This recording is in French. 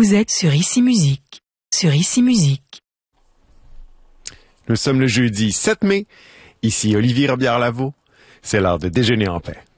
Vous êtes sur Ici Musique. Sur Ici Musique. Nous sommes le jeudi 7 mai. Ici Olivier Robillard-Lavaux. C'est l'heure de déjeuner en paix.